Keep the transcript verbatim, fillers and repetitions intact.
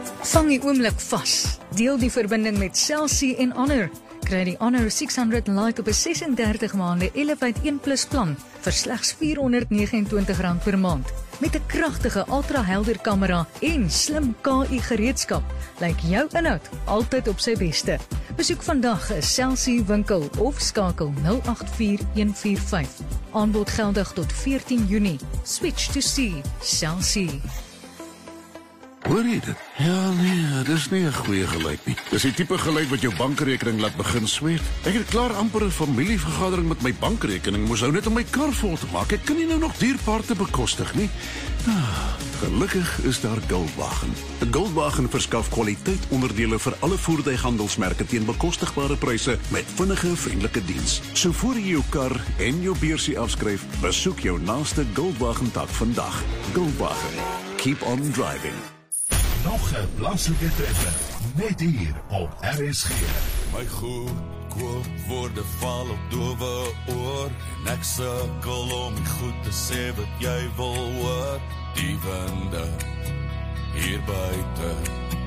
Vang die oomblik vas. Deel die verbinding met Cell C en Honor. Kry die Honor six hundred Lite op 'n sessendertig maande Elevate one plus plan vir slegs four hundred twenty-nine rand per maand. Met 'n kragtige ultra-helder kamera en slim K I gereedskap, lyk jou inhoud altyd op sy beste. Besoek vandag 'n Cell C winkel of skakel zero eight four one four five. Aanbod geldig tot fourteen Junie. Switch to C. Cell C. Hoor jy dit? Ja, nee, dis nie 'n goeie geluid nie. Dis die tipe geluid wat jou bankrekening laat begin sweet. Ek het klaar amper 'n familievergadering met my bankrekening, moes hou net om my kar vol te maak. Ek kan nie nou nog dierpaarte bekostig nie. Ah, gelukkig is daar Goldwagen. Goldwagen verskaf kwaliteit onderdele vir alle voertuighandelsmerke teen bekostigbare pryse met vinnige, vriendelike diens. So voor jy jou kar en jou beursie afskryf, besoek jou naaste Goldwagen tak vandag. Goldwagen. Keep on driving. Nog 'n plaaslike treffer, net hier op R S G. My goedkoop woorde val op dowe oor en ek sukkel om die goed te sê wat jy wil hoor. Die winde hier buite